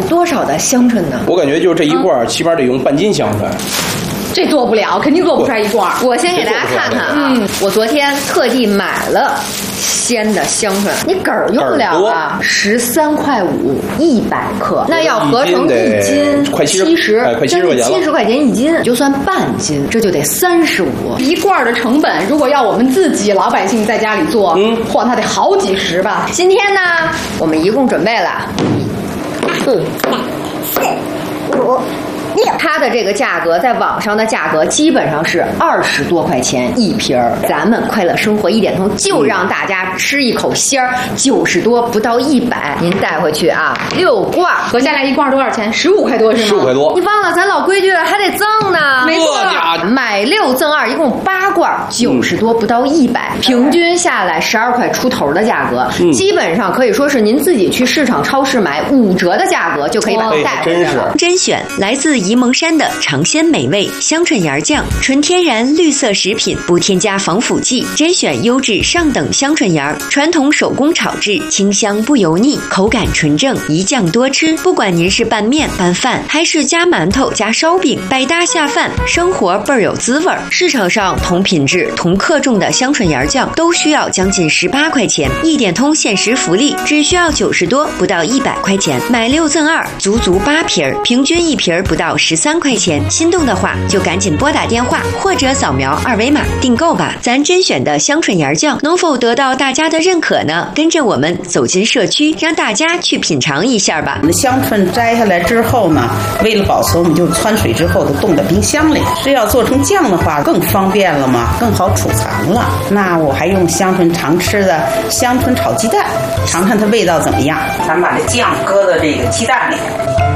多少的香椿呢？ 我感觉就是这一罐起码得用半斤香椿。 这做不了，肯定做不出来一罐。 我先给大家看看啊，我昨天特地买了鲜的香椿，你梗儿用不了啊，13.5块100克，那要合成1斤， 快70，快70块钱了 ，70块钱1斤，就算半斤，这就得35。 一罐的成本，如果要我们自己老百姓在家里做，嚯，那得好几十吧。 今天呢，我们一共准备了1、2、3、4、5。它的这个价格在网上的价格基本上是20多块钱一瓶儿。咱们快乐生活一点通就让大家吃一口鲜儿，90多不到100，您带回去啊，6罐， 合下来一罐多少钱？15块多是吗 ？15块多。 你忘了咱老规矩了，还得赠呢。 没错， 买6赠2，一共8罐，90多不到100，平均下来12块出头的价格，基本上可以说是您自己去市场超市买5折的价格就可以把它带回去了。 甄选来自沂蒙山的尝鲜美味香椿芽酱，纯天然绿色食品，不添加防腐剂，甄选优质上等香椿芽，传统手工炒制，清香不油腻，口感纯正，一酱多吃。不管您是拌面、拌饭，还是加馒头、加烧饼，百搭下饭，生活倍儿有滋味。市场上同品质、同克重的香椿芽酱都需要将近18块钱，一点通限时福利，只需要90多不到100块钱，买6赠2，足足8瓶，平均1瓶不到13块钱。心动的话就赶紧拨打电话或者扫描2维码订购吧。咱甄选的香椿芽酱能否得到大家的认可呢？跟着我们走进社区，让大家去品尝一下吧。 香椿摘下来之后呢，为了保存，我们就汆水之后就冻在冰箱里。这要做成酱的话更方便了嘛，更好储藏了。那我还用香椿常吃的香椿炒鸡蛋，尝尝它味道怎么样。咱把这酱搁到这个鸡蛋里。